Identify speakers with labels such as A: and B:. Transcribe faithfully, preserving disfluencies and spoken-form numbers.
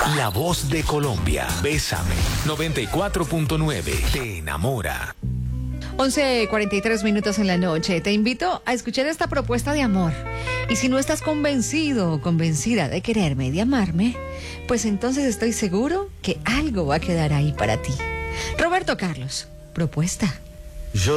A: La voz de Colombia. Bésame. noventa y cuatro punto nueve. Te enamora.
B: once cuarenta y tres minutos en la noche. Te invito a escuchar esta propuesta de amor. Y si no estás convencido o convencida de quererme y de amarme, pues entonces estoy seguro que algo va a quedar ahí para ti. Roberto Carlos, propuesta.